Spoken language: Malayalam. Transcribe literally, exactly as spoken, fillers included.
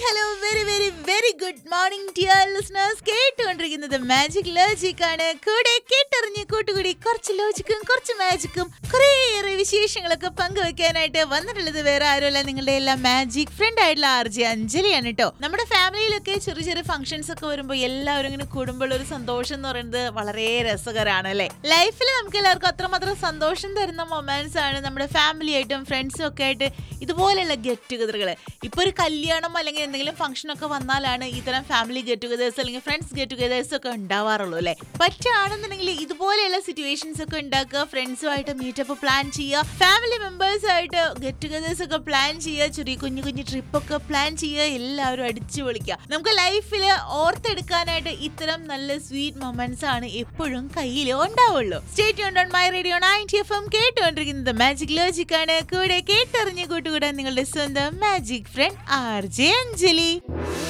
Hello very very very good morning dear listeners. കേട്ടുകൊണ്ടിരിക്കുന്നത് മാജിക് ലോജിക് ആണ്. കൂടെ കേട്ടറിഞ്ഞ് കൂട്ടുകൂടി കുറച്ച് ലോജിക്കും കുറച്ച് മാജിക്കും കുറേയേറെ വിശേഷങ്ങളൊക്കെ പങ്കുവെക്കാനായിട്ട് വന്നിട്ടുള്ളത് വേറെ ആരുമല്ല, നിങ്ങളുടെ എല്ലാം മാജിക് ഫ്രണ്ട് ആയിട്ടുള്ള ആർ ജെ അഞ്ജലിയാണ് കേട്ടോ. നമ്മുടെ ഫാമിലിയിലൊക്കെ ചെറിയ ചെറിയ ഫംഗ്ഷൻസ് ഒക്കെ വരുമ്പോൾ എല്ലാവരും ഇങ്ങനെ കൂടുമ്പോൾ ഒരു സന്തോഷം എന്ന് പറയുന്നത് വളരെ രസകരമാണ് അല്ലെ. ലൈഫിൽ നമുക്ക് എല്ലാവർക്കും അത്രമാത്രം സന്തോഷം തരുന്ന മൊമെന്റ്സ് ആണ് നമ്മുടെ ഫാമിലി ആയിട്ടും ഫ്രണ്ട്സും ഒക്കെ ആയിട്ട് ഇതുപോലെയുള്ള ഗെറ്റ് ടുഗദറുകൾ. ഇപ്പൊ ഒരു കല്യാണം അല്ലെങ്കിൽ എന്തെങ്കിലും ഫംഗ്ഷൻ ഒക്കെ വന്നാലാണ് ഇത്തരം ഫാമിലി ഗെറ്റ് ടുഗദേഴ്സ് അല്ലെങ്കിൽ ഫ്രണ്ട്സ് ഗെറ്റ് ടുഗദേഴ്സ് ഒക്കെ ഉണ്ടാവാറുള്ളൂ അല്ലെ. പറ്റുകയാണെന്നുണ്ടെങ്കിൽ ഇതുപോലെയുള്ള സിറ്റുവേഷൻസ് ഒക്കെ ഉണ്ടാക്കുക, ഫ്രണ്ട്സുമായിട്ട് മീറ്റപ്പ് പ്ലാൻ ചെയ്യുക, ഫാമിലി മെമ്പേഴ്സ് ആയിട്ട് ഗെറ്റ് ടുഗദേഴ്സ് ഒക്കെ പ്ലാൻ ചെയ്യുക, ചെറിയ കുഞ്ഞു കുഞ്ഞു ട്രിപ്പ് ഒക്കെ പ്ലാൻ ചെയ്യുക, എല്ലാവരും അടിച്ചു പൊളിക്കുക. നമുക്ക് ലൈഫിൽ ഓർത്തെടുക്കാനായിട്ട് ഇത്തരം നല്ല സ്വീറ്റ് മൊമെന്റ്സ് ആണ് എപ്പോഴും കയ്യിൽ ഉണ്ടാവുള്ളൂ. Stay tuned on my radio ninety F M. കേട്ടുകൊണ്ടിരിക്കുന്നത് മാജിക് ലോജിക് ആണ്. കൂടെ കേട്ടറിഞ്ഞ് കൂട്ടുകൂടാൻ നിങ്ങളുടെ സ്വന്തം magic front R J Anjali.